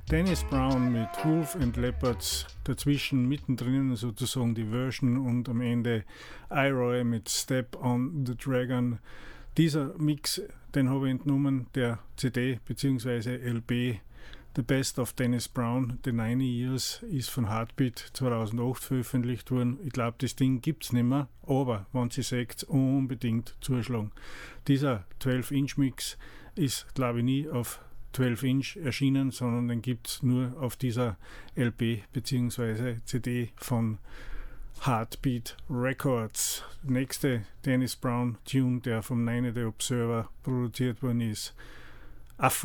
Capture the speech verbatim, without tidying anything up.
Dennis Brown mit Wolf and Leopards, dazwischen mittendrin sozusagen die Version und am Ende I-Roy mit Step on the Dragon. Dieser Mix, den habe ich entnommen, der C D bzw. L P The Best of Dennis Brown, The ninety Years, ist von Heartbeat zweitausendacht veröffentlicht worden. Ich glaube, das Ding gibt es nicht mehr, aber wenn Sie sagt, unbedingt zuschlagen. Dieser zwölf Inch Mix ist, glaube ich, nie auf zwölf Inch erschienen, sondern den gibt es nur auf dieser L P bzw. C D von Heartbeat Records. Nächste Dennis Brown Tune, der vom Nine The Observer produziert worden ist, Africa.